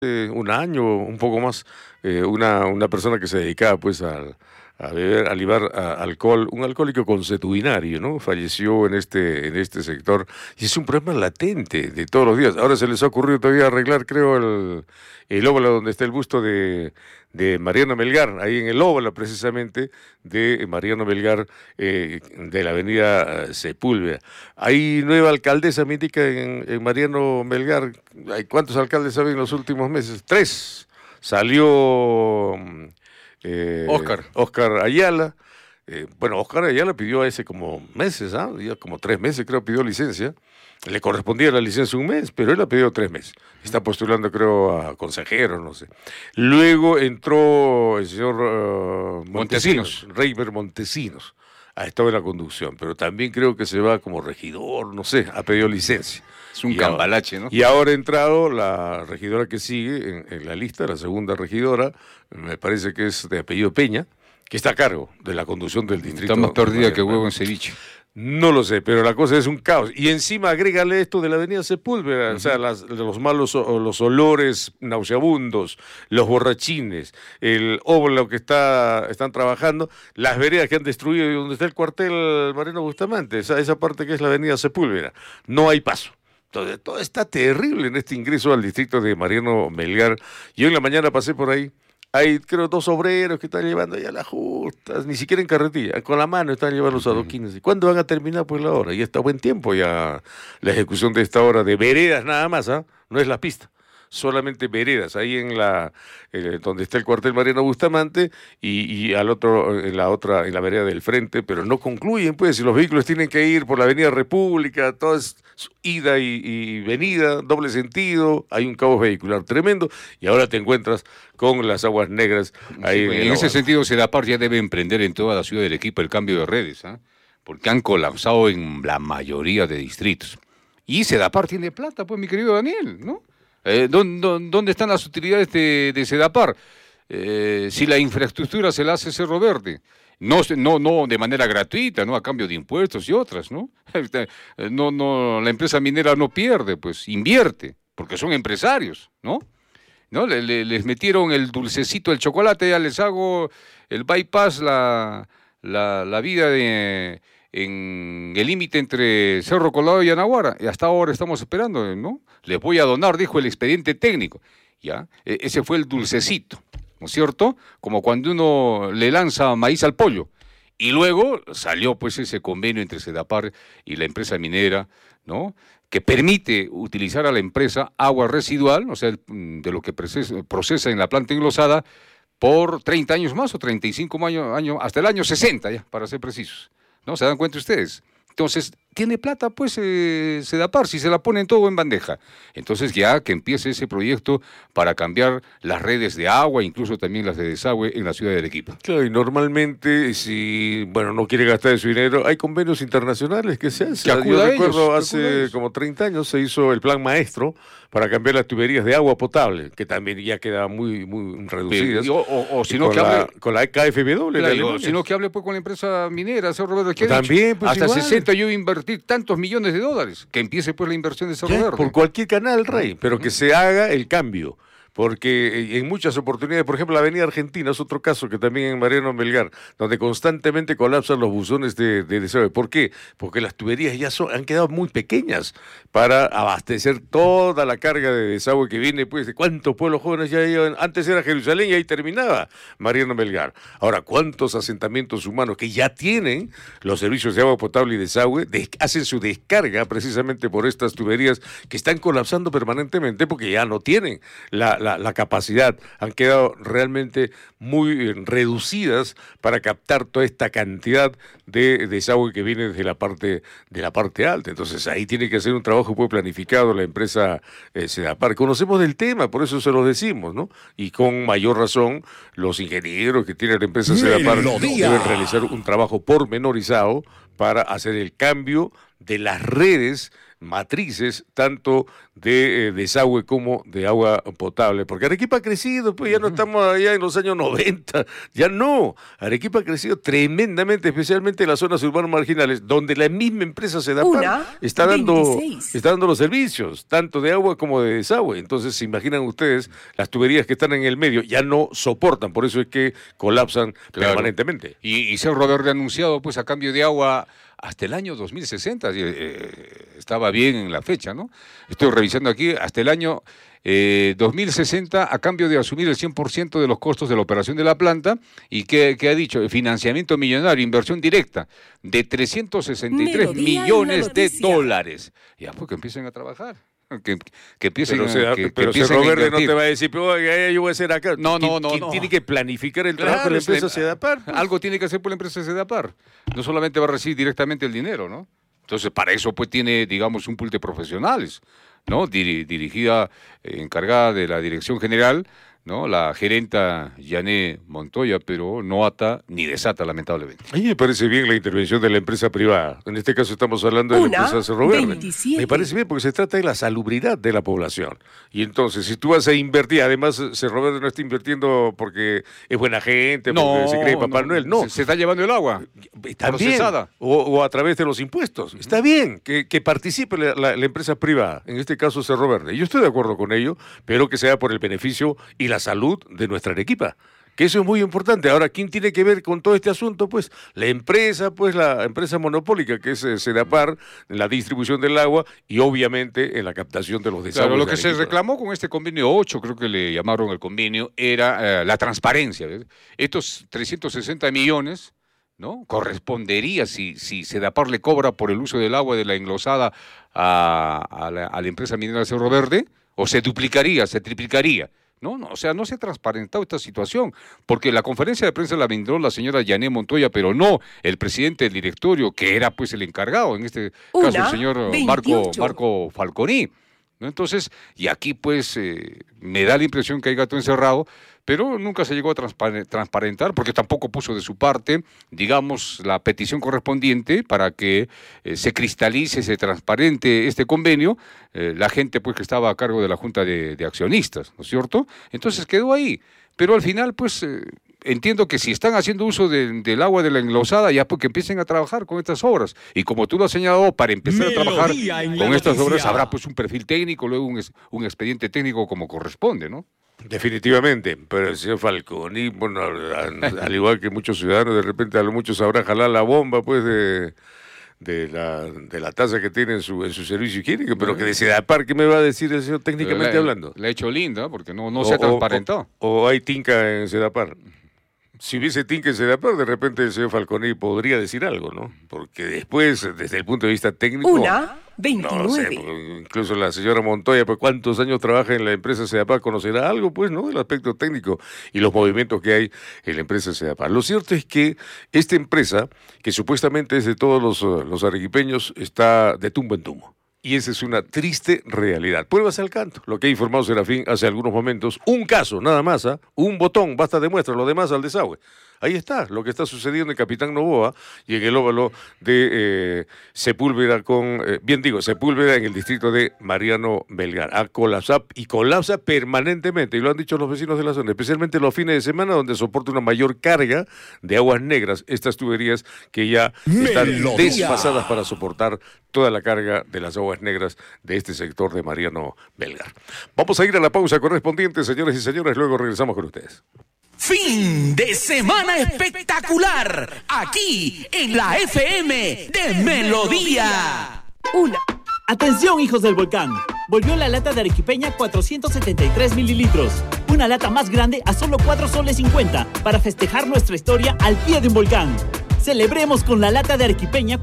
un año, un poco más, una persona que se dedicaba pues a beber, a libar alcohol, un alcohólico consuetudinario, ¿no? Falleció en este sector y es un problema latente de todos los días. Ahora se les ha ocurrido todavía arreglar, creo, el óvalo donde está el busto de Mariano Melgar, ahí en el óvalo precisamente de Mariano Melgar, de la avenida Sepúlveda. Hay nueva alcaldesa, me indica, en Mariano Melgar. ¿Cuántos alcaldes ha habido en los últimos meses? Tres. Salió Oscar Ayala. Bueno, Oscar Ayala pidió ese como meses, ¿ah? Ya como 3 meses creo pidió licencia. Le correspondía la licencia un mes, pero él ha pedido 3 meses. Está postulando, creo, a consejero, no sé. Luego entró el señor Montesinos, Reimer Montesinos. Ha estado en la conducción, pero también creo que se va como regidor, no sé, ha pedido licencia. Es un cambalache, ¿no? Y ahora ha entrado la regidora que sigue en la lista, la segunda regidora, me parece que es de apellido Peña, que está a cargo de la conducción del distrito. Está más perdida que huevo en ceviche. No lo sé, pero la cosa es un caos. Y encima agrégale esto de la avenida Sepúlveda, o sea, los malos, los olores nauseabundos, los borrachines, el óvulo que están trabajando, las veredas que han destruido y donde está el cuartel Mariano Bustamante, esa parte que es la avenida Sepúlveda. No hay paso. Entonces, todo está terrible en este ingreso al distrito de Mariano Melgar. Yo en la mañana pasé por ahí. Hay, creo, dos obreros que están llevando ya las justas, ni siquiera en carretilla, con la mano están llevando los adoquines. ¿Y cuándo van a terminar pues la hora? Ya está buen tiempo ya la ejecución de esta obra de veredas nada más, ¿ah? No es la pista, solamente veredas, ahí donde está el cuartel Mariano Bustamante y al otro, en la vereda del frente, pero no concluyen, pues, si los vehículos tienen que ir por la avenida República, todo es ida y venida, doble sentido, hay un caos vehicular tremendo, y ahora te encuentras con las aguas negras ahí. Sí, en ese sentido, Sedapar ya debe emprender en toda la ciudad del Arequipa el cambio de redes, ¿ah? Porque han colapsado en la mayoría de distritos. Y Sedapar tiene plata, pues, mi querido Daniel, ¿no? ¿Dónde están las utilidades de Sedapar? Si la infraestructura se la hace Cerro Verde, no de manera gratuita, ¿no? A cambio de impuestos y otras, ¿no? La empresa minera no pierde, pues invierte, porque son empresarios, ¿no? ¿No? Les metieron el dulcecito, el chocolate, ya les hago el bypass, la vida en el límite entre Cerro Colorado y Anahuara, y hasta ahora estamos esperando, ¿no? Les voy a donar, dijo el expediente técnico, ¿ya? Ese fue el dulcecito, ¿no es cierto? Como cuando uno le lanza maíz al pollo, y luego salió pues ese convenio entre Sedapar y la empresa minera, ¿no? Que permite utilizar a la empresa agua residual, o sea, de lo que procesa en la planta englosada, por 30 años más o 35 años, hasta el año 60 ya, para ser precisos. ¿No? ¿Se dan cuenta ustedes? Entonces, tiene plata, pues, Sedapar, si se la ponen todo en bandeja. Entonces, ya que empiece ese proyecto para cambiar las redes de agua, incluso también las de desagüe en la ciudad de Arequipa. Claro, y normalmente, si, bueno, no quiere gastar su dinero, hay convenios internacionales que se hacen. Yo recuerdo hace como 30 años se hizo el plan maestro para cambiar las tuberías de agua potable, que también ya quedaban muy reducidas. O si no, que hable con la KfW. Claro, si no, que hable pues con la empresa minera, Cerro Verde, que también, pues, hasta igual. 60 yo voy a invertir tantos millones de dólares. Que empiece pues la inversión de Cerro Verde. Por cualquier canal, Rey, pero que se haga el cambio. Porque en muchas oportunidades, por ejemplo, la Avenida Argentina es otro caso que también en Mariano Melgar, donde constantemente colapsan los buzones de desagüe. ¿Por qué? Porque las tuberías ya han quedado muy pequeñas para abastecer toda la carga de desagüe que viene, pues, de cuántos pueblos jóvenes ya llevan. Antes era Jerusalén y ahí terminaba Mariano Melgar. Ahora, ¿cuántos asentamientos humanos que ya tienen los servicios de agua potable y desagüe hacen su descarga precisamente por estas tuberías que están colapsando permanentemente porque ya no tienen la capacidad, han quedado realmente muy reducidas para captar toda esta cantidad de desagüe que viene desde la parte alta. Entonces ahí tiene que hacer un trabajo muy planificado la empresa Sedapar. Conocemos del tema, por eso se lo decimos, ¿no? Y con mayor razón los ingenieros que tiene la empresa Sedapar deben realizar un trabajo pormenorizado para hacer el cambio de las redes matrices tanto de desagüe como de agua potable, porque Arequipa ha crecido, pues ya no estamos allá en los años 90, ya no, Arequipa ha crecido tremendamente, especialmente en las zonas urbanas marginales, donde la misma empresa Sedapar está dando los servicios, tanto de agua como de desagüe. Entonces, se imaginan ustedes, las tuberías que están en el medio ya no soportan, por eso es que colapsan permanentemente. Y Cerro Verde ha anunciado, pues, a cambio de agua hasta el año 2060, estaba bien en la fecha, ¿no? Estoy revisando aquí, hasta el año 2060, a cambio de asumir el 100% de los costos de la operación de la planta, y ¿qué ha dicho? Financiamiento millonario, inversión directa, de 363 millones de dólares. Ya, pues que empiecen a trabajar. Que empiecen pero Cerro Verde no te va a decir, pero yo voy a hacer acá. No. Tiene que planificar el trabajo de la empresa Sedapar. Algo tiene que hacer por la empresa Sedapar. No solamente va a recibir directamente el dinero, ¿no? Entonces, para eso, pues, tiene, digamos, un pool de profesionales, ¿no? Dirigida, encargada de la dirección general, ¿no? La gerenta Yané Montoya, pero no ata ni desata, lamentablemente. A mí me parece bien la intervención de la empresa privada. En este caso estamos hablando de la empresa Cerro Verde. 27. Me parece bien porque se trata de la salubridad de la población. Y entonces, si tú vas a invertir, además Cerro Verde no está invirtiendo porque es buena gente, porque se cree Papá Noel, no. Se está llevando el agua procesada. O a través de los impuestos. Está bien que participe la empresa privada, en este caso Cerro Verde. Yo estoy de acuerdo con ello, pero que sea por el beneficio y la salud de nuestra Arequipa, que eso es muy importante. Ahora, ¿quién tiene que ver con todo este asunto? Pues la empresa monopólica, que es Sedapar, en la distribución del agua y obviamente en la captación de los desagües. Claro, lo que se reclamó con este convenio 8, creo que le llamaron el convenio, era la transparencia. ¿Ves? Estos 360 millones, ¿no? Correspondería, si Sedapar le cobra por el uso del agua de la englosada a la empresa minera Cerro Verde, o se duplicaría, se triplicaría. No, o sea, no se ha transparentado esta situación, porque la conferencia de prensa la brindó la señora Yané Montoya, pero no el presidente del directorio, que era pues el encargado, en este caso el señor Marco Falconi, ¿no? Entonces, y aquí pues me da la impresión que hay gato encerrado, pero nunca se llegó a transparentar, porque tampoco puso de su parte, digamos, la petición correspondiente para que se cristalice, se transparente este convenio, la gente pues que estaba a cargo de la Junta de Accionistas, ¿no es cierto? Entonces quedó ahí, pero al final pues entiendo que si están haciendo uso del agua de la englosada, ya pues que empiecen a trabajar con estas obras, y como tú lo has señalado, para empezar a trabajar con estas obras habrá pues un perfil técnico, luego un expediente técnico como corresponde, ¿no? Definitivamente, pero el señor Falconi, bueno, al igual que muchos ciudadanos, de repente a lo mucho sabrá jalar la bomba, pues, de la tasa que tiene en su servicio higiénico, pero que de Sedapar, ¿qué me va a decir el señor técnicamente hablando? Le ha hecho linda, porque no se ha transparentado. O hay tinca en Sedapar. Si hubiese tinca en Sedapar, de repente el señor Falconi podría decir algo, ¿no? Porque después, desde el punto de vista técnico... 29. No sé, incluso la señora Montoya, pues cuántos años trabaja en la empresa Sedapar, conocerá algo, pues, ¿no? Del aspecto técnico y los movimientos que hay en la empresa Sedapar. Lo cierto es que esta empresa, que supuestamente es de todos los arequipeños, está de tumbo en tumbo. Y esa es una triste realidad. Pruebas al canto. Lo que ha informado Serafín hace algunos momentos. Un caso, nada más, un botón, basta de muestra, lo demás al desagüe. Ahí está lo que está sucediendo en Capitán Novoa y en el óvalo de Sepúlveda Sepúlveda en el distrito de Mariano Melgar. Colapsa permanentemente, y lo han dicho los vecinos de la zona, especialmente los fines de semana, donde soporta una mayor carga de aguas negras, estas tuberías que ya están desfasadas para soportar toda la carga de las aguas negras de este sector de Mariano Melgar. Vamos a ir a la pausa correspondiente, señores y señores, luego regresamos con ustedes. Fin de semana espectacular, aquí en la FM de Melodía. Atención, hijos del volcán. Volvió la lata de arequipeña 473 mililitros. Una lata más grande a solo 4,50 soles para festejar nuestra historia al pie de un volcán. Celebremos con la lata de arequipeña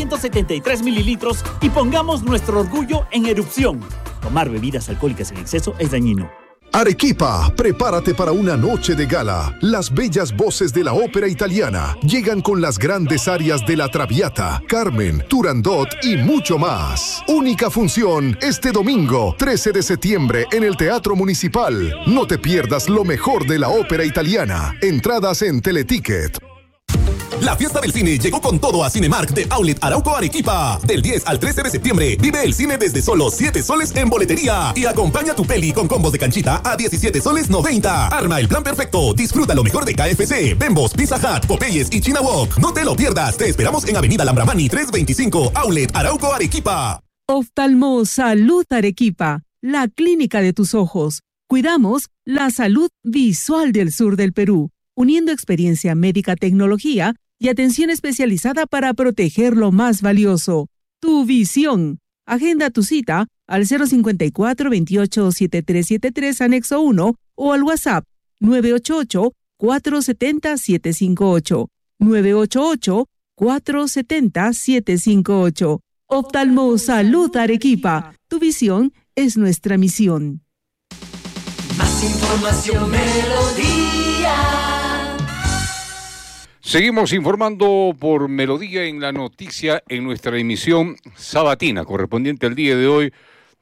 473 mililitros y pongamos nuestro orgullo en erupción. Tomar bebidas alcohólicas en exceso es dañino. Arequipa, prepárate para una noche de gala. Las bellas voces de la ópera italiana llegan con las grandes arias de La Traviata, Carmen, Turandot y mucho más. Única función este domingo, 13 de septiembre en el Teatro Municipal. No te pierdas lo mejor de la ópera italiana. Entradas en Teleticket. La fiesta del cine llegó con todo a Cinemark de Outlet Arauco Arequipa. Del 10 al 13 de septiembre, vive el cine desde solo 7 soles en boletería. Y acompaña tu peli con combos de canchita a 17 soles 90. Arma el plan perfecto. Disfruta lo mejor de KFC, Bembos, Pizza Hut, Popeyes y China Wok. No te lo pierdas. Te esperamos en Avenida Lambramani 325, Outlet Arauco Arequipa. Oftalmo Salud Arequipa, la clínica de tus ojos. Cuidamos la salud visual del sur del Perú, uniendo experiencia médica, tecnología y atención especializada para proteger lo más valioso, tu visión. Agenda tu cita al 054-28-7373 anexo 1 o al WhatsApp 988-470-758, 988-470-758. Oftalmo Salud Arequipa, tu visión es nuestra misión. Más información, Melodía. Seguimos informando por Melodía en la noticia en nuestra emisión sabatina, correspondiente al día de hoy,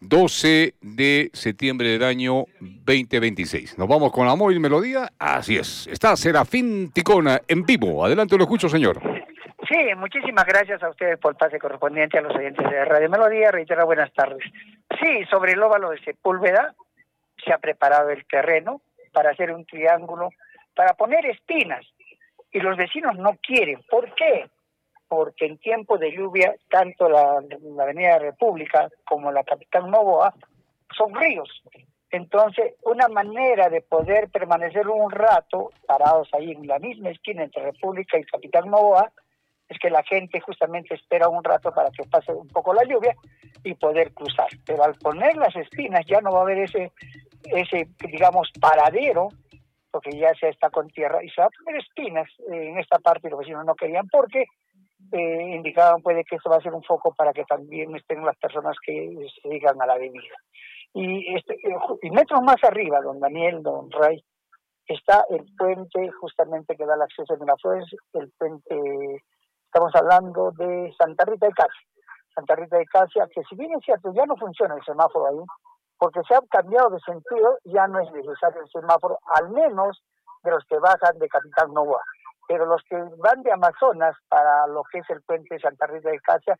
12 de septiembre del año 2026. Nos vamos con la móvil Melodía. Así es. Está Serafín Ticona en vivo. Adelante, lo escucho, señor. Sí, muchísimas gracias a ustedes por el pase correspondiente, a los oyentes de Radio Melodía. Reitero, buenas tardes. Sí, sobre el óvalo de Sepúlveda se ha preparado el terreno para hacer un triángulo, para poner espinas. Y los vecinos no quieren. ¿Por qué? Porque en tiempo de lluvia, tanto la Avenida República como la Capitán Novoa son ríos. Entonces, una manera de poder permanecer un rato parados ahí en la misma esquina entre República y Capitán Novoa es que la gente justamente espera un rato para que pase un poco la lluvia y poder cruzar. Pero al poner las espinas ya no va a haber ese digamos, paradero, porque ya se está con tierra, y se va a poner espinas en esta parte, y los vecinos no querían porque indicaban puede que esto va a ser un foco para que también estén las personas que se dedican a la bebida. Y metros más arriba, don Daniel, don Ray, está el puente justamente que da el acceso a Miraflores, el puente, estamos hablando de Santa Rita de Casia. Santa Rita de Casia, que si bien es cierto, ya no funciona el semáforo ahí, porque se ha cambiado de sentido, ya no es necesario el semáforo, al menos de los que bajan de Capitán Novoa. Pero los que van de Amazonas para lo que es el puente Santa Rita de Casia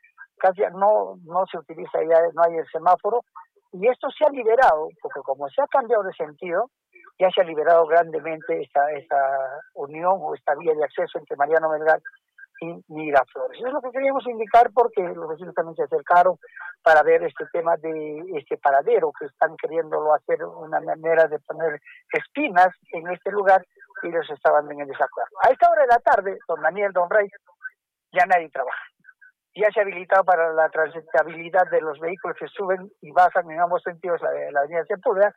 no se utiliza ya, no hay el semáforo, y esto se ha liberado, porque como se ha cambiado de sentido, ya se ha liberado grandemente esta unión o esta vía de acceso entre Mariano Melgar y Miraflores. Eso es lo que queríamos indicar porque los vecinos también se acercaron para ver este tema de este paradero que están queriéndolo hacer una manera de poner espinas en este lugar y ellos estaban en el desacuerdo. A esta hora de la tarde, don Daniel, don Rey, ya nadie trabaja. Ya se ha habilitado para la transitabilidad de los vehículos que suben y bajan en ambos sentidos la avenida Sepúlveda.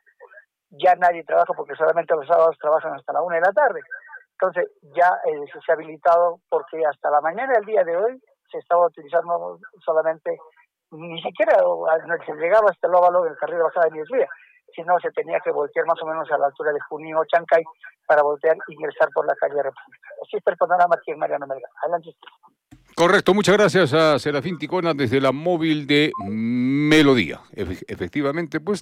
Ya nadie trabaja porque solamente los sábados trabajan hasta la 1 de la tarde. Entonces ya se ha habilitado porque hasta la mañana del día de hoy se estaba utilizando solamente, ni siquiera se llegaba hasta el óvalo del carril de bajada de Niesvía, sino se tenía que voltear más o menos a la altura de Junín o Chancay para voltear e ingresar por la calle República. Así está el panorama aquí en Mariano Melgar. Adelante. Correcto, muchas gracias a Serafín Ticona desde la móvil de Melodía. Efectivamente, pues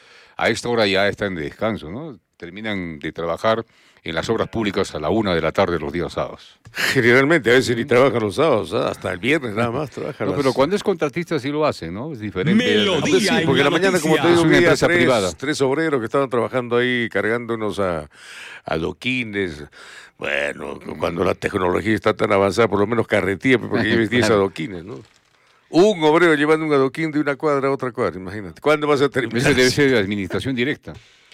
a esta hora ya están de descanso, ¿no? Terminan de trabajar en las obras públicas a la 1 de la tarde los días sábados. Generalmente, a veces ni trabajan los sábados, hasta el viernes nada más trabajan. No, pero cuando es contratista sí lo hacen, ¿no? Es diferente. Melodía, sí, porque en la mañana, como te digo, es una empresa privada. Tres obreros que estaban trabajando ahí, cargándonos a adoquines. Bueno, cuando la tecnología está tan avanzada, por lo menos carretilla, porque lleves 10 adoquines, ¿no? Un obrero llevando un adoquín de una cuadra a otra cuadra, imagínate. ¿Cuándo vas a terminar? Eso debe ser de administración directa.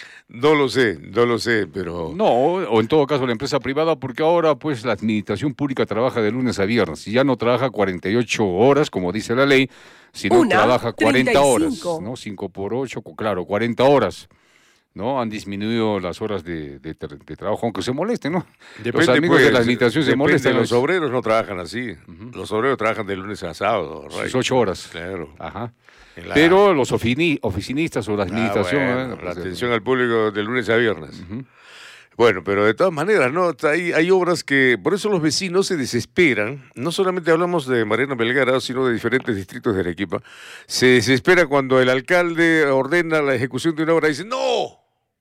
No lo sé, pero... No, o en todo caso la empresa privada, porque ahora pues la administración pública trabaja de lunes a viernes. Y ya no trabaja 48 horas, como dice la ley, sino trabaja 40 horas, ¿no? 5 por 8, claro, 40 horas. ¿No? Han disminuido las horas de trabajo, aunque se molesten, ¿no? Depende, los amigos de la administración se molestan. Los obreros no trabajan así. Los obreros trabajan de lunes a sábado. Sus 8 horas. Claro. Ajá. Pero los oficinistas o la administración... la atención al público de lunes a viernes. Bueno, pero de todas maneras, ¿no? Hay obras que... Por eso los vecinos se desesperan. No solamente hablamos de Mariano Melgar, sino de diferentes distritos de Arequipa. Se desespera cuando el alcalde ordena la ejecución de una obra y dice, ¡no!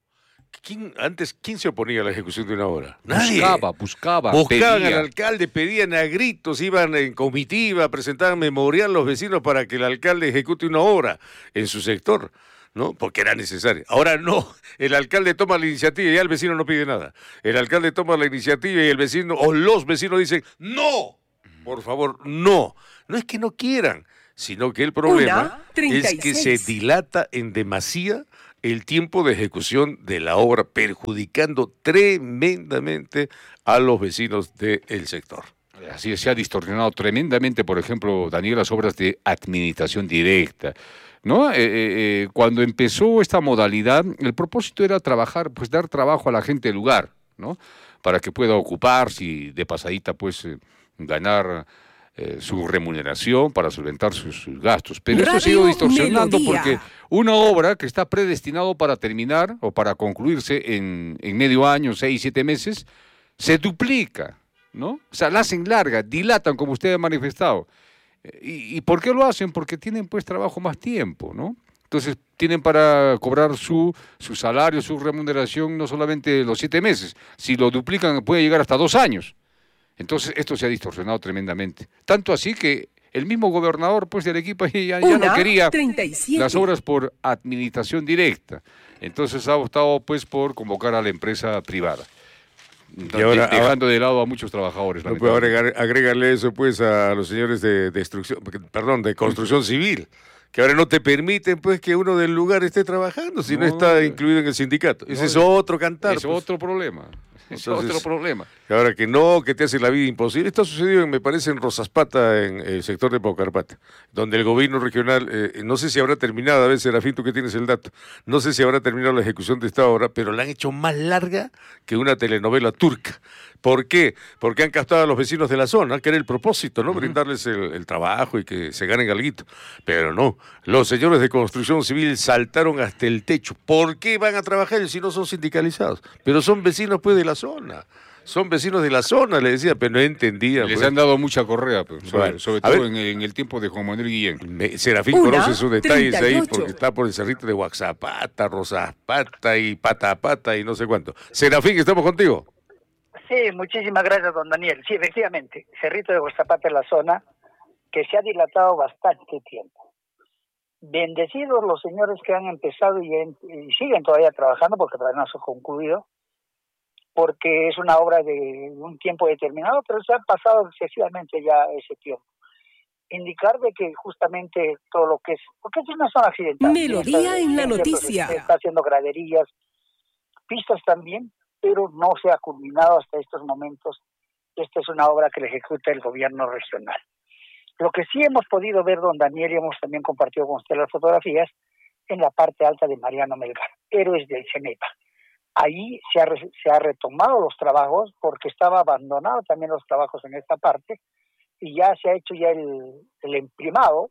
¿quién se oponía a la ejecución de una obra? Nadie. Buscaban Buscaban al alcalde, pedían a gritos, iban en comitiva, presentaban memorial los vecinos para que el alcalde ejecute una obra en su sector, ¿no? Porque era necesario. Ahora no, el alcalde toma la iniciativa y ya el vecino no pide nada. El alcalde toma la iniciativa y el vecino o los vecinos dicen, ¡no! Por favor, no. No es que no quieran, sino que el problema es que se dilata en demasía el tiempo de ejecución de la obra, perjudicando tremendamente a los vecinos del sector. Así es, se ha distorsionado tremendamente, por ejemplo, Daniel, las obras de administración directa, ¿no? Cuando empezó esta modalidad, el propósito era trabajar, pues dar trabajo a la gente del lugar, ¿no? Para que pueda ocuparse y de pasadita, pues, ganar su remuneración para solventar sus gastos. Pero esto se ha ido distorsionando porque una obra que está predestinado para terminar o para concluirse en medio año, 6, 7 meses, se duplica, ¿no? O sea, la hacen larga, dilatan, como usted ha manifestado. ¿Y por qué lo hacen? Porque tienen, pues, trabajo más tiempo, ¿no? Entonces, tienen para cobrar su salario, su remuneración, no solamente los 7 meses. Si lo duplican, puede llegar hasta 2 años. Entonces, esto se ha distorsionado tremendamente. Tanto así que el mismo gobernador, pues, de Arequipa ya no quería 37. Las obras por administración directa. Entonces, ha optado, pues, por convocar a la empresa privada. Y ahora, dejando de lado a muchos trabajadores. No puedo agregarle eso, pues, a los señores de construcción civil, que ahora no te permiten, pues, que uno del lugar esté trabajando si no está incluido en el sindicato. Ese es otro cantar. Es otro problema. Entonces, otro problema. Ahora que te hace la vida imposible. Esto ha sucedido, me parece, en Rosaspata, en el sector de Paucarpata, donde el gobierno regional, no sé si habrá terminado, a ver, Serafín, tú que tienes el dato, no sé si habrá terminado la ejecución de esta obra, pero la han hecho más larga que una telenovela turca. ¿Por qué? Porque han captado a los vecinos de la zona, que era el propósito, ¿no? Brindarles el trabajo y que se ganen alguito. Pero no, los señores de construcción civil saltaron hasta el techo. ¿Por qué van a trabajar si no son sindicalizados? Pero son vecinos, pues, de la zona. Son vecinos de la zona, le decía, pero no entendía. Les han dado mucha correa, pues, sobre todo en el tiempo de Juan Manuel Guillén. Serafín conoce sus detalles 38. Ahí, porque está por el cerrito de Huaxapata, Rosaspata y Patapata y no sé cuánto. Serafín, estamos contigo. Sí, muchísimas gracias, don Daniel. Sí, efectivamente, Cerrito de Huaxapata es la zona que se ha dilatado bastante tiempo. Bendecidos los señores que han empezado y siguen todavía trabajando, porque todavía no se ha concluido, porque es una obra de un tiempo determinado, pero se ha pasado excesivamente ya ese tiempo. Indicar de que justamente todo lo que es, porque es una zona accidental. Melodía en la noticia. Se está haciendo graderías, pistas también, pero no se ha culminado hasta estos momentos. Esta es una obra que le ejecuta el gobierno regional. Lo que sí hemos podido ver, don Daniel, y hemos también compartido con usted las fotografías, en la parte alta de Mariano Melgar, Héroes del CENEPA. Ahí se ha retomado los trabajos, porque estaba abandonado también los trabajos en esta parte, y ya se ha hecho ya el emprimado.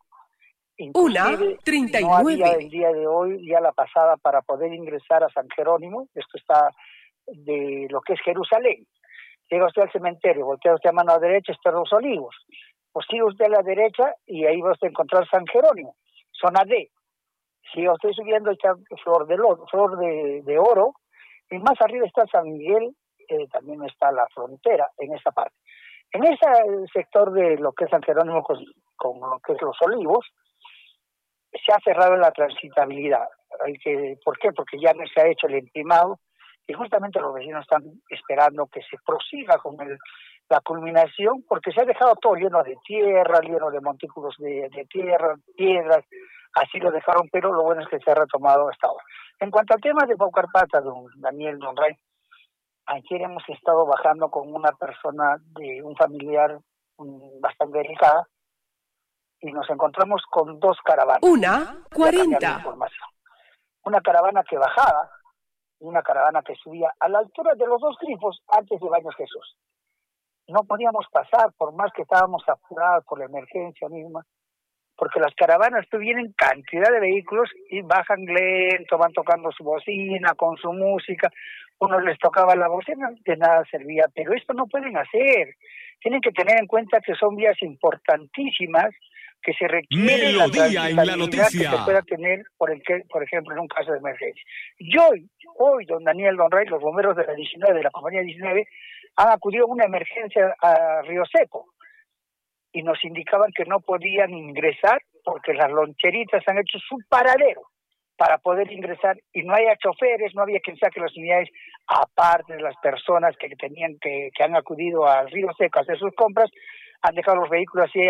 1:39. No había el día de hoy, ya la pasada, para poder ingresar a San Jerónimo. Esto está de lo que es Jerusalén. Llega usted al cementerio, voltea usted a mano derecha, están los Olivos. Pues sigue usted a la derecha y ahí va usted a encontrar San Jerónimo, zona D. Sigue usted subiendo, está Flor de Oro, y más arriba está San Miguel, también está la frontera en esa parte. En ese sector de lo que es San Jerónimo con lo que es los Olivos, se ha cerrado la transitabilidad. ¿Por qué? Porque ya no se ha hecho el emprimado, y justamente los vecinos están esperando que se prosiga con la culminación, porque se ha dejado todo lleno de tierra, lleno de montículos de tierra, piedras, así lo dejaron, pero lo bueno es que se ha retomado hasta ahora. En cuanto al tema de Paucarpata, don Daniel, don Ray, ayer hemos estado bajando con una persona de un familiar bastante delicada, y nos encontramos con 2 caravanas. 1:40. Una caravana que bajaba, y una caravana que subía a la altura de los 2 grifos antes de Baños Jesús. No podíamos pasar, por más que estábamos apurados por la emergencia misma, porque las caravanas vienen cantidad de vehículos y bajan lento, van tocando su bocina, con su música, unos les tocaba la bocina, de nada servía, pero esto no pueden hacer. Tienen que tener en cuenta que son vías importantísimas, que se requiere Melodía en la noticia. que se pueda tener, por ejemplo, en un caso de emergencia. Y hoy, don Daniel, don Rey, los bomberos de la 19, de la compañía 19, han acudido a una emergencia a Río Seco y nos indicaban que no podían ingresar porque las loncheritas han hecho su paradero para poder ingresar y no había choferes, no había quien saque las unidades, aparte de las personas que tenían que han acudido al Río Seco a hacer sus compras, han dejado los vehículos así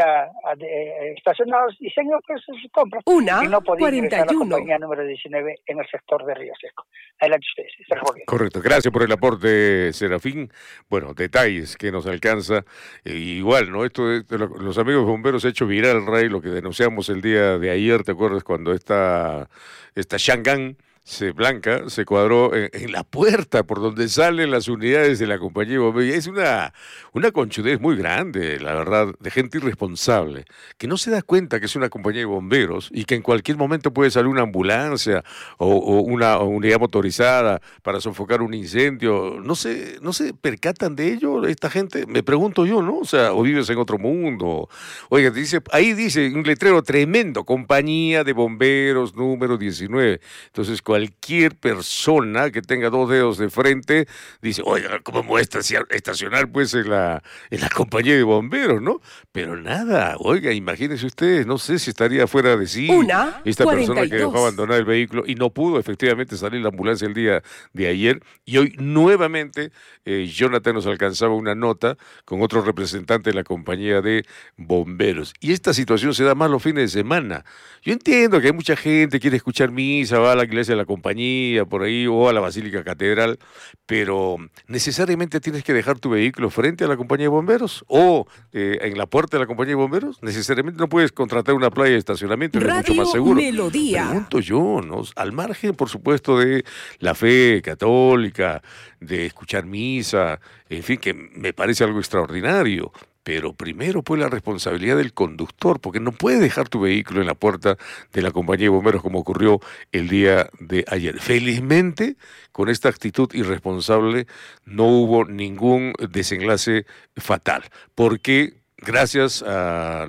estacionados y se han ido a hacer sus compras. Y no podía ingresar a la compañía número 19 en el sector de Río Seco. Adelante ustedes, Sergio. Correcto, gracias por el aporte, Serafín. Bueno, detalles que nos alcanza. Igual, ¿no? Esto de los amigos bomberos ha hecho viral, Ray, lo que denunciamos el día de ayer, ¿te acuerdas? Cuando esta Shangan Blanca se cuadró en la puerta por donde salen las unidades de la compañía de bomberos. Es una conchudez muy grande, la verdad, de gente irresponsable, que no se da cuenta que es una compañía de bomberos y que en cualquier momento puede salir una ambulancia o una unidad motorizada para sofocar un incendio. No se percatan de ello esta gente, me pregunto yo, ¿no? O sea, o vives en otro mundo. Oiga, ahí dice un letrero tremendo, compañía de bomberos número 19. Entonces, cualquier persona que tenga dos dedos de frente dice, oiga, ¿cómo me voy a estacionar pues en la compañía de bomberos, no? Pero nada, oiga, imagínense ustedes, no sé si estaría fuera de sí esta persona que dejó abandonar el vehículo y no pudo efectivamente salir la ambulancia el día de ayer. Y hoy nuevamente Jonathan nos alcanzaba una nota con otro representante de la compañía de bomberos. Y esta situación se da más los fines de semana. Yo entiendo que hay mucha gente que quiere escuchar misa, va a la iglesia de la compañía, por ahí, o a la Basílica Catedral, pero ¿necesariamente tienes que dejar tu vehículo frente a la compañía de bomberos? ¿O en la puerta de la compañía de bomberos? ¿Necesariamente no puedes contratar una playa de estacionamiento? Es mucho más seguro. Melodía. Pregunto yo, ¿no? Al margen, por supuesto, de la fe católica, de escuchar misa, en fin, que me parece algo extraordinario. Pero primero, pues, la responsabilidad del conductor, porque no puedes dejar tu vehículo en la puerta de la compañía de bomberos como ocurrió el día de ayer. Felizmente, con esta actitud irresponsable, no hubo ningún desenlace fatal, porque gracias a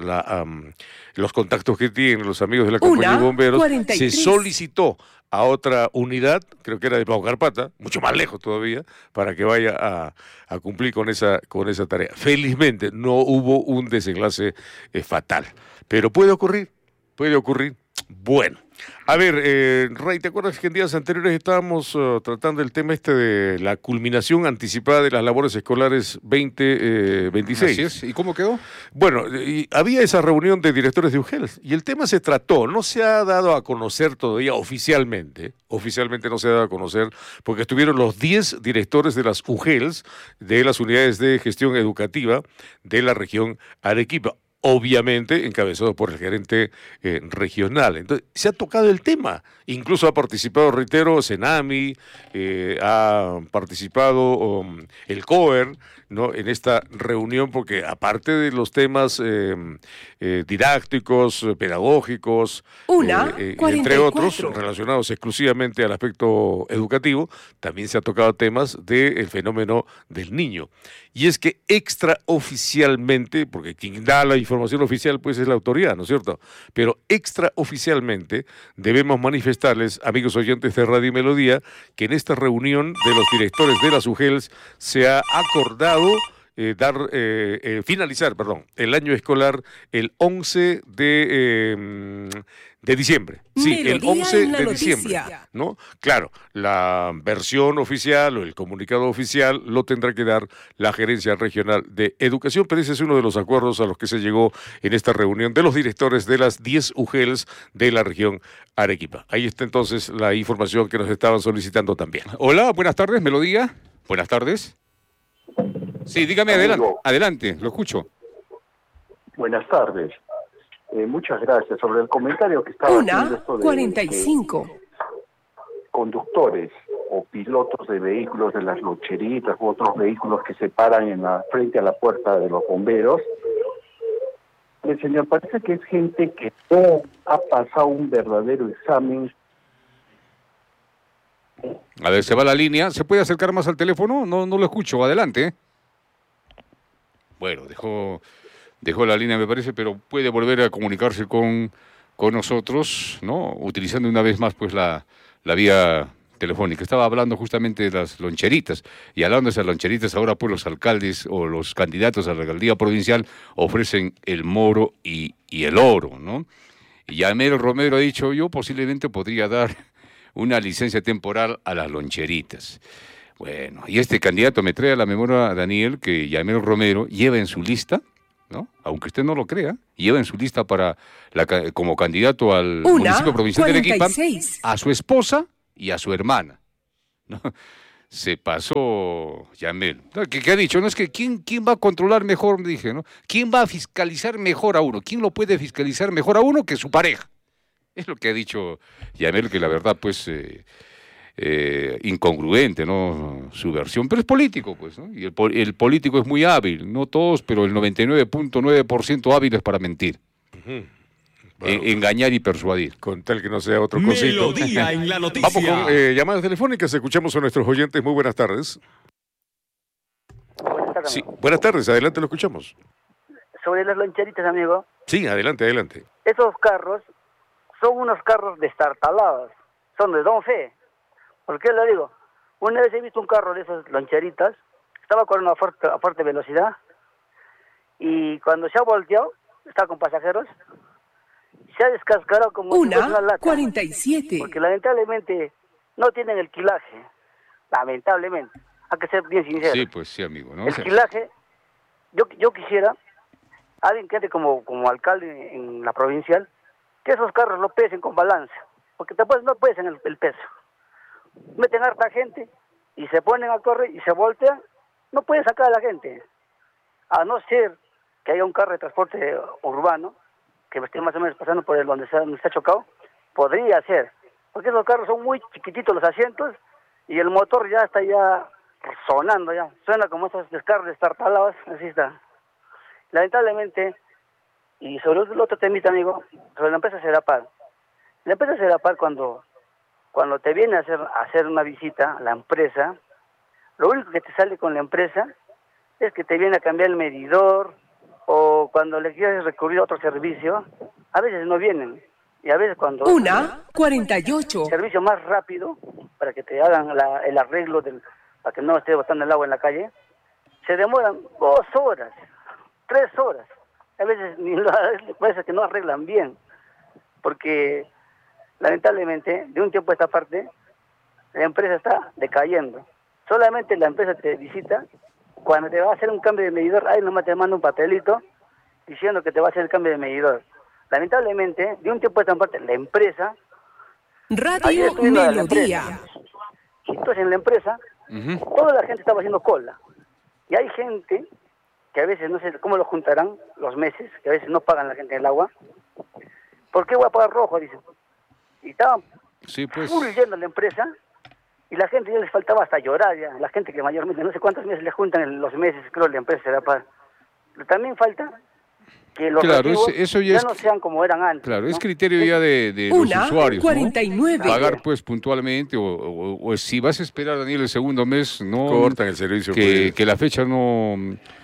los contactos que tienen los amigos de la compañía de bomberos, 43. se solicitó a otra unidad, creo que era de Pau Carpata, mucho más lejos todavía, para que vaya a cumplir con esa tarea. Felizmente no hubo un desenlace fatal, pero puede ocurrir. Bueno, a ver, Ray, ¿te acuerdas que en días anteriores estábamos tratando el tema de la culminación anticipada de las labores escolares 2026? Así es. ¿Y cómo quedó? Bueno, había esa reunión de directores de UGELS y el tema se trató, no se ha dado a conocer todavía oficialmente no se ha dado a conocer porque estuvieron los 10 directores de las UGELS, de las unidades de gestión educativa de la región Arequipa. Obviamente encabezado por el gerente regional. Entonces, se ha tocado el tema. Incluso ha participado, reitero, Senami, ha participado el COER, ¿no?, en esta reunión, porque aparte de los temas didácticos, pedagógicos, entre otros, relacionados exclusivamente al aspecto educativo, también se ha tocado temas del fenómeno del niño. Y es que extraoficialmente, porque quien da la información oficial pues es la autoridad, ¿no es cierto? Pero extraoficialmente debemos manifestarles, amigos oyentes de Radio Melodía, que en esta reunión de los directores de las UGELS se ha acordado finalizar el año escolar el 11 de diciembre. Sí, el 11 de diciembre, ¿no? Claro, la versión oficial o el comunicado oficial lo tendrá que dar la Gerencia Regional de Educación, pero ese es uno de los acuerdos a los que se llegó en esta reunión de los directores de las 10 UGELS de la región Arequipa. Ahí está entonces la información que nos estaban solicitando también. Hola, buenas tardes, Melodía. Buenas tardes. Sí, dígame, adelante, lo escucho. Buenas tardes. Muchas gracias. Sobre el comentario que estaba haciendo esto de 45. Conductores o pilotos de vehículos de las loncheritas u otros vehículos que se paran frente a la puerta de los bomberos. Señor, parece que es gente que no ha pasado un verdadero examen. A ver, se va la línea. ¿Se puede acercar más al teléfono? No lo escucho. Adelante. Bueno, dejó dejó la línea, me parece, pero puede volver a comunicarse con nosotros, ¿no? Utilizando una vez más pues la vía telefónica. Estaba hablando justamente de las loncheritas, y hablando de esas loncheritas, ahora pues los alcaldes o los candidatos a la alcaldía provincial ofrecen el moro y el oro, ¿no? Y Yamel Romero ha dicho, yo posiblemente podría dar una licencia temporal a las loncheritas. Bueno, y este candidato me trae a la memoria, Daniel, que Yamel Romero lleva en su lista, ¿no? Aunque usted no lo crea, lleva en su lista como candidato al municipio provincial de Arequipa a su esposa y a su hermana, ¿no? Se pasó Yamel. ¿Qué ha dicho? No es que ¿quién va a controlar mejor? Dije, ¿no? ¿Quién va a fiscalizar mejor a uno? ¿Quién lo puede fiscalizar mejor a uno que su pareja? Es lo que ha dicho Yamel, que la verdad, pues, incongruente, ¿no? Su versión, pero es político, pues, ¿no? Y el político es muy hábil, no todos, pero el 99.9% hábiles para mentir. Engañar y persuadir. Con tal que no sea otro cosito. Melodía en la noticia. Vamos con llamadas telefónicas, escuchamos a nuestros oyentes. Muy buenas tardes. Buenas tardes. Sí, buenas tardes, adelante, lo escuchamos. Sobre las loncheritas, amigo. Sí, adelante, adelante. Esos carros son unos carros destartalados, son de Don Fe. ¿Por qué lo digo? Una vez he visto un carro de esas loncheritas, estaba corriendo a fuerte velocidad, y cuando se ha volteado, está con pasajeros, se ha descascarado como si fuera una lata. 47. Porque lamentablemente no tienen el quilaje. Lamentablemente. Hay que ser bien sincero. Sí, pues sí, amigo, ¿no? El quilaje, yo quisiera, alguien que ande como alcalde en la provincial, que esos carros lo pesen con balanza. Porque después no pesan el peso. Meten harta gente y se ponen a correr y se voltean, no pueden sacar a la gente. A no ser que haya un carro de transporte urbano que esté más o menos pasando por donde se ha chocado, podría ser. Porque esos carros son muy chiquititos los asientos y el motor ya está sonando ya. Suena como esos carros destartalados, así está. Lamentablemente, y sobre el otro temita, amigo, sobre la empresa Serapar. La empresa Serapar cuando te viene a hacer una visita a la empresa, lo único que te sale con la empresa es que te viene a cambiar el medidor, o cuando le quieres recurrir a otro servicio, a veces no vienen. Y a veces cuando... 1:48. Servicio más rápido, para que te hagan el arreglo, para que no esté botando el agua en la calle, se demoran 2 horas, 3 horas. A veces parece que no arreglan bien, porque lamentablemente, de un tiempo a esta parte, la empresa está decayendo. Solamente la empresa te visita cuando te va a hacer un cambio de medidor, ahí nomás te manda un papelito diciendo que te va a hacer el cambio de medidor. Lamentablemente, de un tiempo a esta parte, la empresa... Radio Melodía. Y entonces en la empresa, toda la gente estaba haciendo cola. Y hay gente que a veces, no sé cómo lo juntarán los meses, que a veces no pagan la gente el agua. ¿Por qué voy a pagar rojo? Dicen. Y estaban full yendo a la empresa, y la gente ya les faltaba hasta llorar ya. La gente que mayormente, no sé cuántos meses le juntan en los meses, creo, la empresa será para... Pero también falta que los eso ya no sean como eran antes. Claro, ¿no? es criterio ya de los usuarios, 49. ¿no? Pagar pues puntualmente, o si vas a esperar, Daniel, el segundo mes, no cortan el servicio. Que la fecha no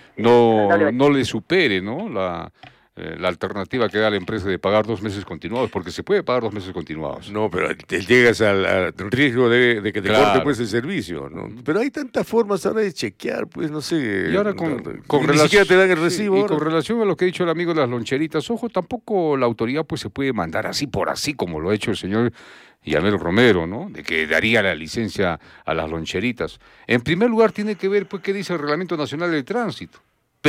le supere, ¿no? La alternativa que da la empresa de pagar 2 meses continuados, porque se puede pagar 2 meses continuados. No, pero llegas al riesgo de que te corte pues el servicio, ¿no? Pero hay tantas formas ahora de chequear, pues no sé. Y ahora ni siquiera te dan el recibo. Y con relación a lo que ha dicho el amigo de las loncheritas, ojo, tampoco la autoridad pues se puede mandar así por así, como lo ha hecho el señor Yamel Romero, ¿no? De que daría la licencia a las loncheritas. En primer lugar, tiene que ver pues qué dice el Reglamento Nacional del Tránsito.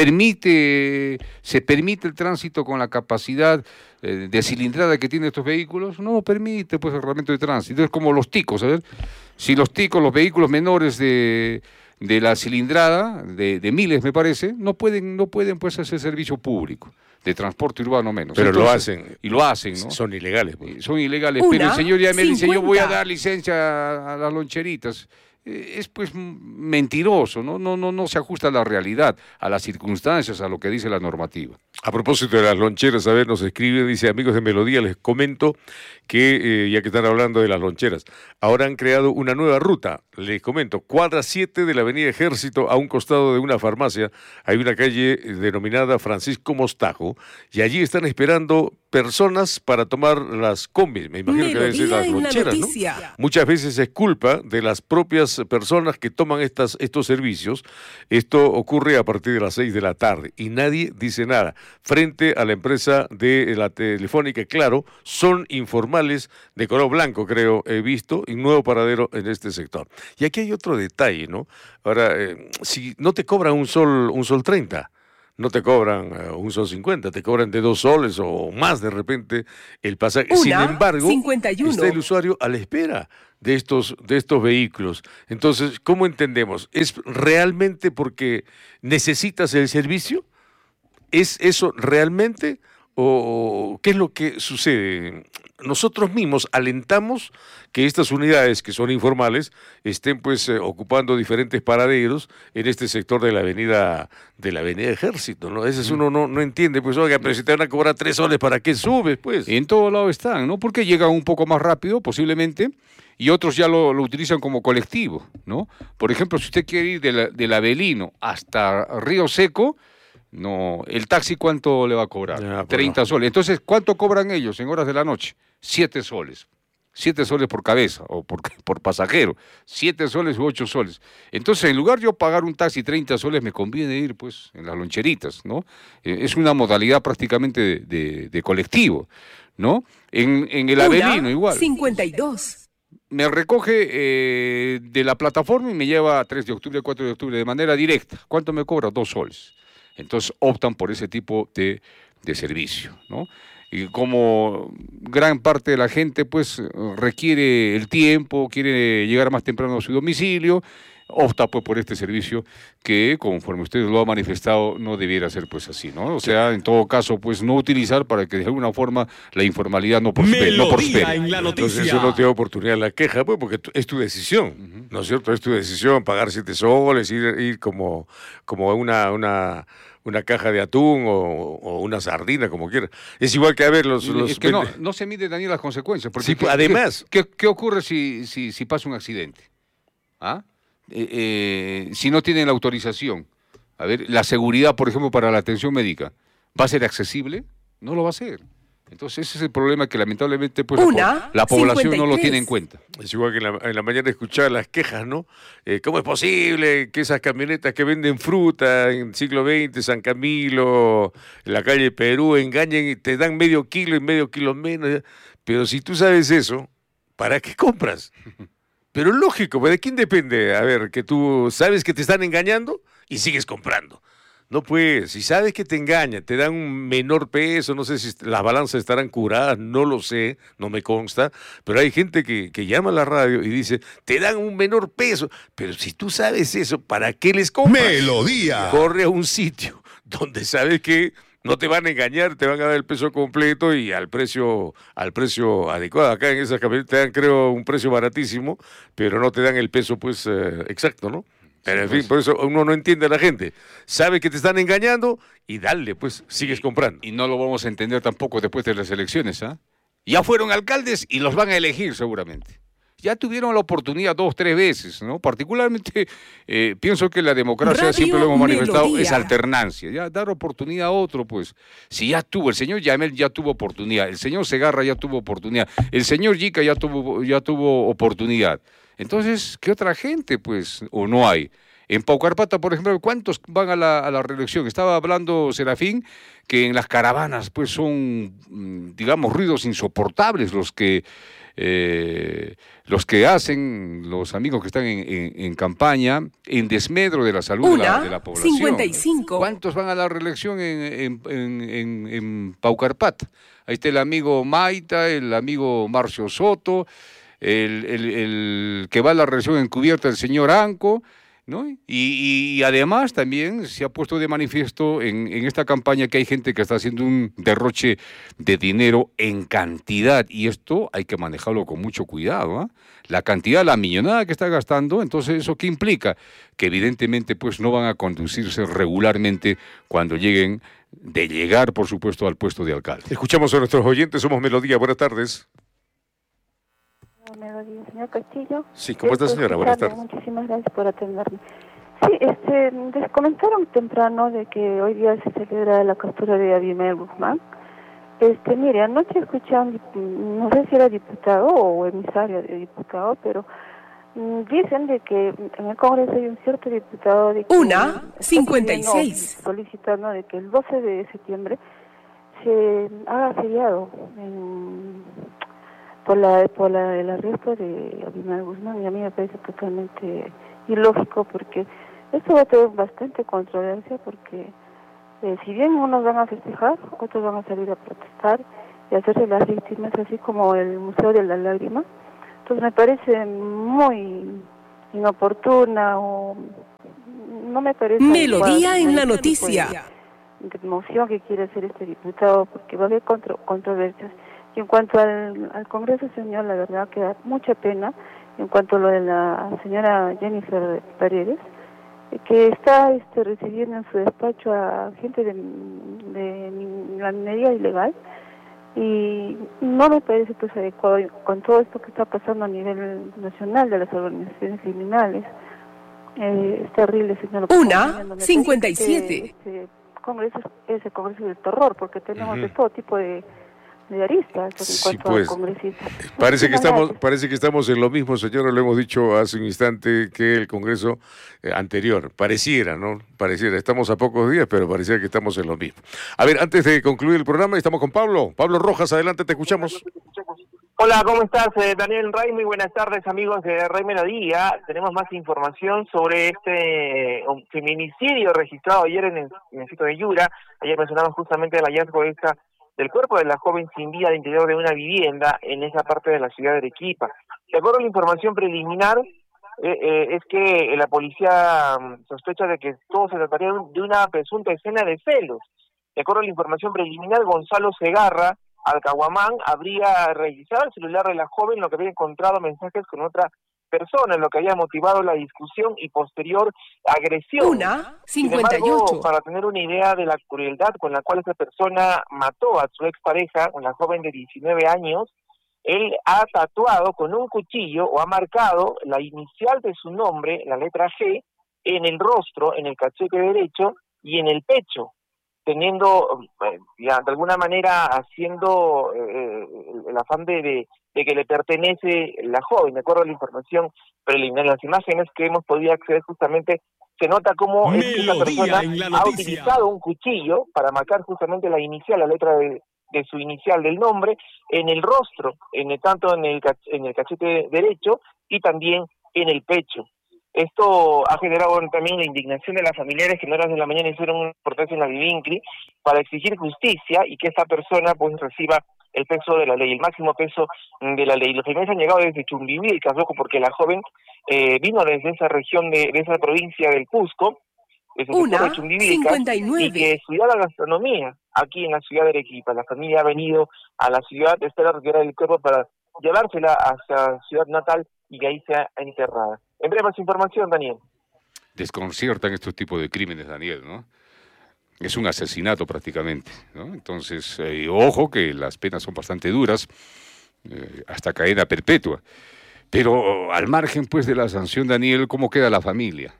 ¿Se permite el tránsito con la capacidad de cilindrada que tienen estos vehículos? No lo permite pues el reglamento de tránsito. Es como los ticos, ¿sabes? Si los vehículos menores de la cilindrada, de miles me parece, no pueden pues hacer servicio público, de transporte urbano menos. Pero entonces, lo hacen. Y lo hacen, ¿no? Son ilegales. Pues. Son ilegales, pero el señor ya me dice, yo voy a dar licencia a las loncheritas. es pues mentiroso, no se ajusta a la realidad, a las circunstancias, a lo que dice la normativa. A propósito de las loncheras, a ver, nos escribe, dice, amigos de Melodía, les comento que, ya que están hablando de las loncheras, ahora han creado una nueva ruta, les comento, cuadra 7 de la avenida Ejército, a un costado de una farmacia, hay una calle denominada Francisco Mostajo, y allí están esperando personas para tomar las combis, me imagino que deben ser las loncheras, ¿no? Muchas veces es culpa de las propias personas que toman estos servicios. Esto ocurre a partir de las 6 de la tarde y nadie dice nada. Frente a la empresa de la Telefónica, claro, son informales de color blanco, creo, he visto, y nuevo paradero en este sector. Y aquí hay otro detalle, ¿no? Ahora, si no te cobran un sol 30, no te cobran un sol 50, te cobran de 2 soles o más de repente el pasaje. Sin embargo, 51. Está el usuario a la espera de estos vehículos. Entonces, ¿cómo entendemos? ¿Es realmente porque necesitas el servicio? ¿Es eso realmente? ¿O qué es lo que sucede? Nosotros mismos alentamos que estas unidades que son informales estén pues ocupando diferentes paraderos en este sector de la avenida Ejército, ¿no? Ese es uno no entiende, pues oiga, pero si te van a cobrar 3 soles, ¿para qué subes, pues? En todo lado están, ¿no? Porque llegan un poco más rápido, posiblemente, y otros ya lo utilizan como colectivo, ¿no? Por ejemplo, si usted quiere ir del Avelino hasta Río Seco, no, el taxi ¿cuánto le va a cobrar? 30 soles. Entonces, ¿cuánto cobran ellos en horas de la noche? 7 soles. 7 soles por cabeza o por pasajero. 7 soles u 8 soles. Entonces, en lugar de yo pagar un taxi 30 soles, me conviene ir pues en las loncheritas, ¿no? Es una modalidad prácticamente de colectivo, ¿no? En el Avelino igual. 52. Me recoge de la plataforma y me lleva a 3 de octubre, 4 de octubre de manera directa. ¿Cuánto me cobra? 2 soles. Entonces optan por ese tipo de servicio, ¿no? Y como gran parte de la gente pues requiere el tiempo, quiere llegar más temprano a su domicilio, opta pues por este servicio que, conforme usted lo ha manifestado, no debiera ser pues así, ¿no? O sea, en todo caso, pues no utilizar para que de alguna forma la informalidad no prospere. Entonces eso no te da oportunidad de la queja, pues, porque es tu decisión, ¿no es cierto? Es tu decisión pagar 7 soles, ir como una caja de atún o una sardina, como quiera. Es igual que, a ver, Es que no se miden, Daniel, las consecuencias. Porque sí, además... ¿Qué ocurre si pasa un accidente? ¿Ah? Si no tienen la autorización, a ver, la seguridad, por ejemplo, para la atención médica, ¿va a ser accesible? No lo va a ser. Entonces ese es el problema que lamentablemente pues, la población 53. No lo tiene en cuenta. Es igual que en la mañana escuchaba las quejas, ¿no? ¿Cómo es posible que esas camionetas que venden fruta en siglo XX, San Camilo, en la calle Perú, engañen y te dan medio kilo y medio kilo menos? Pero si tú sabes eso, ¿para qué compras? Pero lógico, ¿de quién depende? A ver, que tú sabes que te están engañando y sigues comprando. No, pues, si sabes que te engañan, te dan un menor peso, no sé si las balanzas estarán curadas, no lo sé, no me consta, pero hay gente que llama a la radio y dice, te dan un menor peso, pero si tú sabes eso, ¿para qué les compras? Melodía. Corre a un sitio donde sabes que no te van a engañar, te van a dar el peso completo y al precio adecuado. Acá en esas camionetas te dan, creo, un precio baratísimo, pero no te dan el peso, pues, exacto, ¿no? Pero en fin, por eso uno no entiende a la gente. Sabe que te están engañando y dale, pues, sigues comprando. Y no lo vamos a entender tampoco después de las elecciones, ¿ah? Ya fueron alcaldes y los van a elegir seguramente. Ya tuvieron la oportunidad 2, 3 veces, ¿no? Particularmente, pienso que la democracia, Radio siempre lo hemos manifestado, Melodía. Es alternancia. Ya dar oportunidad a otro, pues. Si ya tuvo, el señor Yamel ya tuvo oportunidad, el señor Segarra ya tuvo oportunidad, el señor Yica ya tuvo oportunidad. Entonces, ¿qué otra gente, pues, o no hay? En Paucarpata, por ejemplo, ¿cuántos van a la reelección? Estaba hablando Serafín que en las caravanas, pues, son, digamos, ruidos insoportables los que hacen los amigos que están en campaña, en desmedro de la salud de la población. 55. ¿Cuántos van a la reelección en Paucarpata? Ahí está el amigo Maita, el amigo Marcio Soto, el que va a la reelección encubierta, el señor Anco. ¿no? Y además también se ha puesto de manifiesto en esta campaña que hay gente que está haciendo un derroche de dinero en cantidad, y esto hay que manejarlo con mucho cuidado, ¿eh? La cantidad, la millonada que está gastando, entonces ¿eso qué implica? Que evidentemente pues no van a conducirse regularmente cuando lleguen, de llegar por supuesto al puesto de alcalde. Escuchamos a nuestros oyentes, somos Melodía, buenas tardes. Melodía, señor Castillo. Sí, ¿cómo está, señora? Buenas tardes. Muchísimas gracias por atenderme. Sí, les comentaron temprano de que hoy día se celebra la captura de Abimael Guzmán. Mire, anoche escuché a no sé si era diputado o emisario de diputado, pero dicen de que en el Congreso hay un cierto diputado de que 1:56 solicitando de que el 12 de septiembre se haga feriado por el arresto de Abimael Guzmán, y a mí me parece totalmente ilógico, porque esto va a tener bastante controversia, porque si bien unos van a festejar, otros van a salir a protestar y hacerse las víctimas, así como el Museo de la Lágrima. Entonces me parece muy inoportuna, o no me parece Melodía en la noticia de moción que quiere hacer este diputado, porque va a haber controversias. Y en cuanto al Congreso, señor, la verdad que da mucha pena, en cuanto a lo de la señora Jennifer Paredes, que está recibiendo en su despacho a gente de la minería ilegal, y no me parece pues adecuado con todo esto que está pasando a nivel nacional de las organizaciones criminales. Es terrible, señor. 1:57 Congreso es el Congreso del terror, porque tenemos de todo tipo de aristas en cuanto a congresistas. Parece que estamos en lo mismo, señora, lo hemos dicho hace un instante, que el Congreso anterior. Pareciera, ¿no? Pareciera. Estamos a pocos días, pero parecía que estamos en lo mismo. A ver, antes de concluir el programa, estamos con Pablo. Pablo Rojas, adelante, te escuchamos. Hola, ¿cómo estás? Daniel Ray, muy buenas tardes, amigos de Ray Melodía. Tenemos más información sobre este feminicidio registrado ayer en el municipio de Yura. Ayer mencionamos justamente el hallazgo del cuerpo de la joven sin vida al interior de una vivienda en esa parte de la ciudad de Arequipa. De acuerdo a la información preliminar, es que la policía sospecha de que todo se trataría de una presunta escena de celos. De acuerdo a la información preliminar, Gonzalo Segarra Alcahuamán habría revisado el celular de la joven, lo que había encontrado mensajes con otra persona, lo que había motivado la discusión y posterior agresión. 1:58. Sin embargo, para tener una idea de la crueldad con la cual esa persona mató a su expareja, una joven de 19 años, él ha tatuado con un cuchillo o ha marcado la inicial de su nombre, la letra G, en el rostro, en el cachete derecho y en el pecho, teniendo, ya, de alguna manera, haciendo el afán de que le pertenece la joven. De acuerdo a la información preliminar, en las imágenes que hemos podido acceder justamente, se nota cómo esta persona ha utilizado un cuchillo para marcar justamente la inicial, la letra de su inicial del nombre, en el rostro, tanto en el cachete derecho y también en el pecho. Esto ha generado también la indignación de las familiares, que en horas de la mañana hicieron un protesta en la Vivincri para exigir justicia y que esta persona pues reciba el peso de la ley, el máximo peso de la ley. Los familiares han llegado desde Chumbivilcas, loco, porque la joven vino desde esa región de esa provincia del Cusco, desde el sector de Chumbivilcas, y que estudió la gastronomía aquí en la ciudad de Arequipa. La familia ha venido a la ciudad de Estela a retirar el cuerpo para llevársela hacia ciudad natal y que ahí sea enterrada. En breve, más información, Daniel. Desconciertan estos tipos de crímenes, Daniel, ¿no? Es un asesinato prácticamente, ¿no? Entonces, ojo que las penas son bastante duras, hasta cadena perpetua. Pero al margen, pues, de la sanción, Daniel, ¿cómo queda la familia?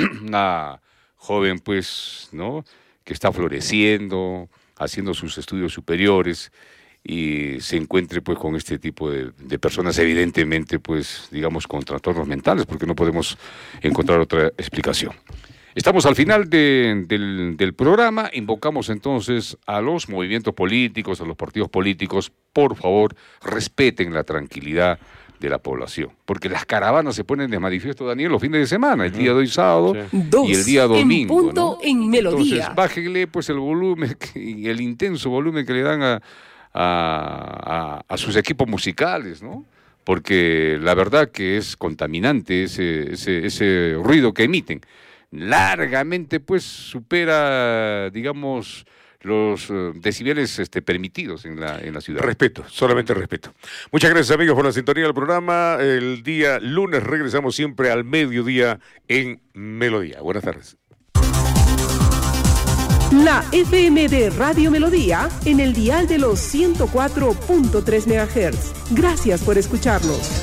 Una joven, pues, ¿no?, que está floreciendo, haciendo sus estudios superiores, y se encuentre pues con este tipo de personas, evidentemente pues digamos con trastornos mentales, porque no podemos encontrar otra explicación. Estamos al final del programa. Invocamos entonces a los movimientos políticos, a los partidos políticos, por favor respeten la tranquilidad de la población, porque las caravanas se ponen de manifiesto, Daniel, los fines de semana, el día de hoy sábado y el día domingo, en punto, ¿no? En Melodía. Entonces bájenle pues el volumen, el intenso volumen que le dan a sus equipos musicales, ¿no? porque la verdad que es contaminante ese ruido que emiten. Largamente, pues, supera, digamos, los decibeles permitidos en la ciudad. Respeto, solamente respeto. Muchas gracias, amigos, por la sintonía del programa. El día lunes regresamos siempre al mediodía en Melodía. Buenas tardes. La FM de Radio Melodía en el dial de los 104.3 MHz. Gracias por escucharnos.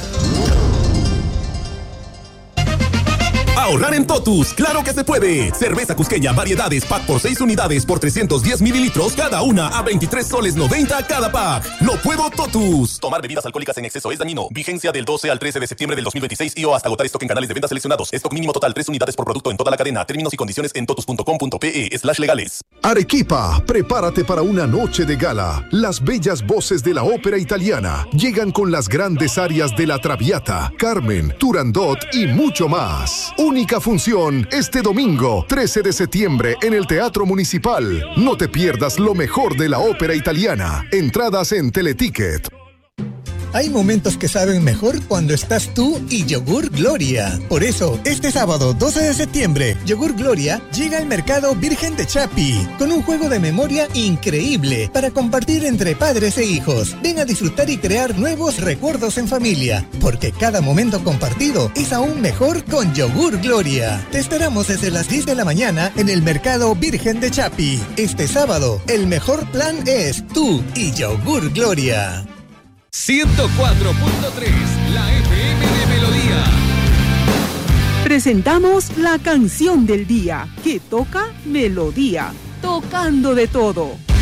Ahorrar en Totus, claro que se puede. Cerveza Cusqueña, variedades, pack por 6 unidades por 310 mililitros cada una a 23 soles 90 cada pack. ¡Lo puedo, Totus! Tomar bebidas alcohólicas en exceso es dañino. Vigencia del 12 al 13 de septiembre del 2026 y o hasta agotar stock en canales de venta seleccionados. Stock mínimo total 3 unidades por producto en toda la cadena. Términos y condiciones en totus.com.pe/legales. Arequipa, prepárate para una noche de gala. Las bellas voces de la ópera italiana llegan con las grandes arias de La Traviata, Carmen, Turandot y mucho más. Única función este domingo, 13 de septiembre en el Teatro Municipal. No te pierdas lo mejor de la ópera italiana. Entradas en Teleticket. Hay momentos que saben mejor cuando estás tú y Yogur Gloria. Por eso, este sábado 12 de septiembre, Yogur Gloria llega al Mercado Virgen de Chapi con un juego de memoria increíble para compartir entre padres e hijos. Ven a disfrutar y crear nuevos recuerdos en familia, porque cada momento compartido es aún mejor con Yogur Gloria. Te esperamos desde las 10 de la mañana en el Mercado Virgen de Chapi. Este sábado, el mejor plan es tú y Yogur Gloria. 104.3, la FM de Melodía. Presentamos la canción del día, que toca Melodía, tocando de todo.